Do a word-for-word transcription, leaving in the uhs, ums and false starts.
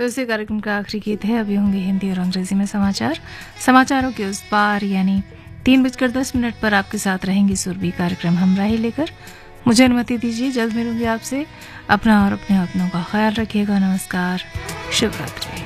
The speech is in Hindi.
तो इसी कार्यक्रम का आखिरी गीत है। अभी होंगे हिंदी और अंग्रेजी में समाचार। समाचारों के उस पार यानी तीन बजकर दस मिनट पर आपके साथ रहेंगी सुरभि। कार्यक्रम हमरा ही लेकर। मुझे अनुमति दीजिए, जल्द मिलूंगी आपसे। अपना और अपने अपनों का ख्याल रखिएगा। नमस्कार, शुभ रात्रि।